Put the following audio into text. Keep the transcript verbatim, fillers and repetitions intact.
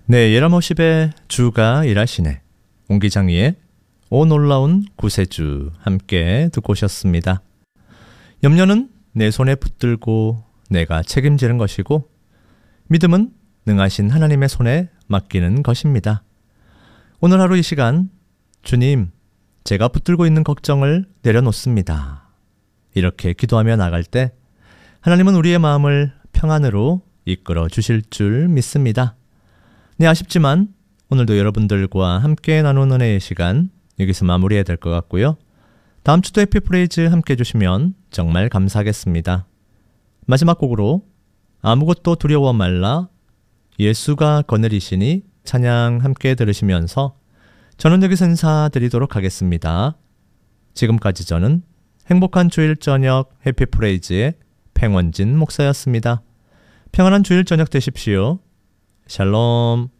네, 예라모십의 주가 일하시네. 옹기장이의 오 놀라운 구세주 함께 듣고 오셨습니다. 염려는 내 손에 붙들고 내가 책임지는 것이고 믿음은 능하신 하나님의 손에 맡기는 것입니다. 오늘 하루 이 시간 주님, 제가 붙들고 있는 걱정을 내려놓습니다. 이렇게 기도하며 나갈 때 하나님은 우리의 마음을 평안으로 이끌어 주실 줄 믿습니다. 네, 아쉽지만 오늘도 여러분들과 함께 나누는 은혜의 시간 여기서 마무리해야 될 것 같고요. 다음 주도 해피프레이즈 함께 해주시면 정말 감사하겠습니다. 마지막 곡으로 아무것도 두려워 말라 예수가 거느리시니 찬양 함께 들으시면서 저는 여기서 인사드리도록 하겠습니다. 지금까지 저는 행복한 주일 저녁 해피프레이즈의 팽원진 목사였습니다. 평안한 주일 저녁 되십시오. 샬롬.